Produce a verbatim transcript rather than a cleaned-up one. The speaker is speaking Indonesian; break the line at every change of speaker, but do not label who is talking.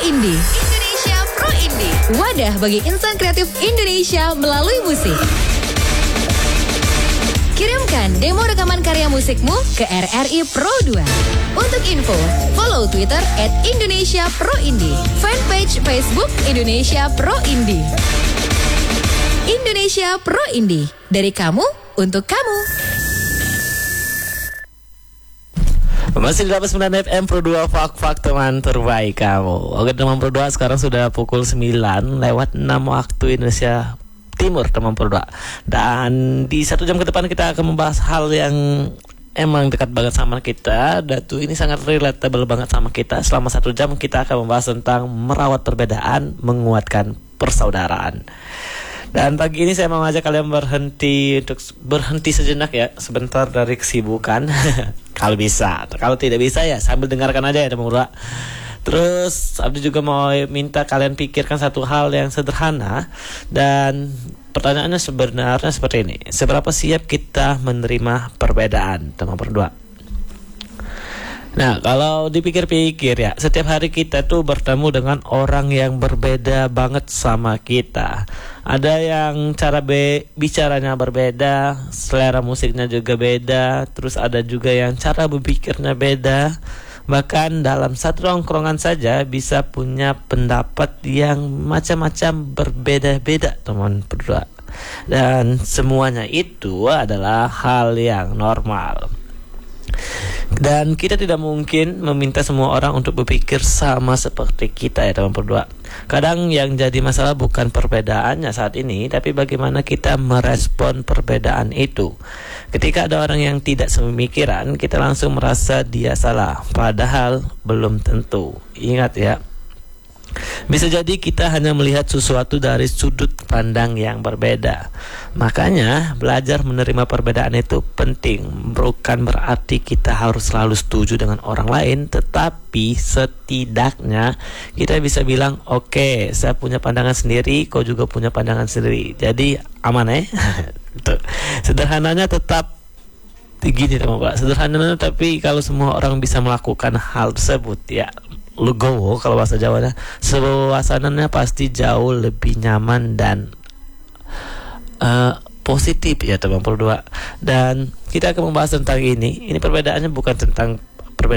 Indie. Indonesia Pro Indie. Wadah bagi insan kreatif Indonesia melalui musik. Kirimkan demo rekaman karya musikmu ke R R I Pro dua. Untuk info, follow Twitter at Indonesia Pro Indie. Fanpage Facebook Indonesia Pro Indie. Indonesia Pro Indie. Dari kamu, untuk kamu.
Masih di delapan puluh sembilan F M Pro dua, Fak-Fak teman terbaik kamu. Oke teman Pro dua, sekarang sudah pukul sembilan lewat enam waktu Indonesia Timur teman Pro dua. Dan di satu jam ke depan kita akan membahas hal yang emang dekat banget sama kita. Datu ini sangat relatable banget sama kita. Selama satu jam kita akan membahas tentang merawat perbedaan, menguatkan persaudaraan. Dan pagi ini saya mau ngajak kalian berhenti untuk berhenti sejenak ya, sebentar dari kesibukan. Kalau bisa, kalau tidak bisa ya sambil dengarkan aja ya teman Pro dua. Terus Abdi juga mau minta kalian pikirkan satu hal yang sederhana. Dan pertanyaannya sebenarnya seperti ini: seberapa siap kita menerima perbedaan teman Pro dua? Nah, kalau dipikir-pikir ya, setiap hari kita tuh bertemu dengan orang yang berbeda banget sama kita. Ada yang cara be- bicaranya berbeda, selera musiknya juga beda, terus ada juga yang cara berpikirnya beda. Bahkan dalam satu nongkrongan saja bisa punya pendapat yang macam-macam berbeda-beda teman berdua. Dan semuanya itu adalah hal yang normal. Dan kita tidak mungkin meminta semua orang untuk berpikir sama seperti kita ya teman berdua. Kadang yang jadi masalah bukan perbedaannya saat ini, tapi bagaimana kita merespon perbedaan itu. Ketika ada orang yang tidak sepemikiran, kita langsung merasa dia salah, padahal belum tentu. Ingat ya, bisa jadi kita hanya melihat sesuatu dari sudut pandang yang berbeda. Makanya belajar menerima perbedaan itu penting. Bukan berarti kita harus selalu setuju dengan orang lain, tetapi setidaknya kita bisa bilang, oke, okay, saya punya pandangan sendiri, kau juga punya pandangan sendiri. Jadi aman ya. Sederhananya tetap gini teman-teman. Sederhananya tapi kalau semua orang bisa melakukan hal tersebut ya, legowo kalau bahasa Jawanya, suasananya pasti jauh lebih nyaman dan uh, positif ya teman Pro dua. Dan kita akan membahas tentang ini. Ini perbedaannya bukan tentang